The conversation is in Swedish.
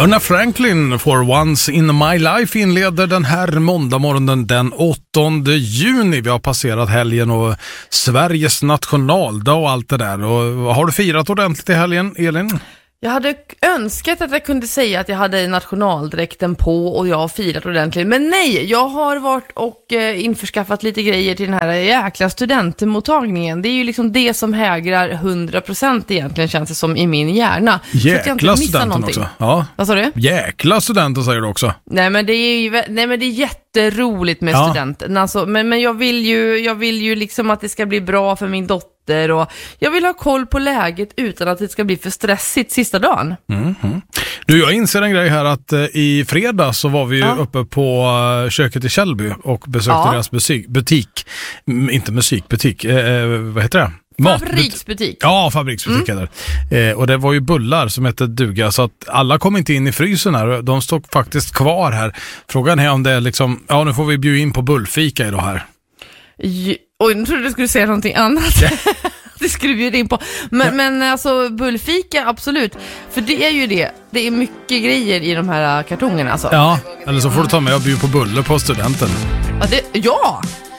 Erna Franklin, For Once in My Life, inleder den här måndagmorgonen den 8 juni. Vi har passerat helgen och Sveriges nationaldag och allt det där. Och har du firat ordentligt i helgen, Elin? Jag hade önskat att jag kunde säga att jag hade nationaldräkten på och jag har firat ordentligt. Men nej, jag har varit och införskaffat lite grejer till den här jäkla studentmottagningen. Det är ju liksom det som hägrar 100% egentligen, känns det som, i min hjärna. Jäkla studenten också. Ja. Vad sa du? Jäkla studenten säger du också. Nej men det är jätteroligt med studenten. Alltså, men jag vill ju liksom att det ska bli bra för min dotter. Och jag vill ha koll på läget utan att det ska bli för stressigt sista dagen. Du, jag inser en grej här att i fredag så var vi uppe på köket i Källby och besökte deras butik. Inte musikbutik, vad heter det? Fabriksbutik. Ja, fabriksbutik heter det. Och det var ju bullar som hette duga, så att alla kom inte in i frysen här. De stod faktiskt kvar här. Frågan är om det är liksom, nu får vi bjuda in på bullfika idag här. Oj, nu trodde du skulle säga någonting annat. Det skulle bjuda in på. Men alltså bullfika, absolut. För det är ju det. Det är mycket grejer i de här kartongerna alltså. Ja, eller så får du ta med och bjuda på bulle på studenten. Ja,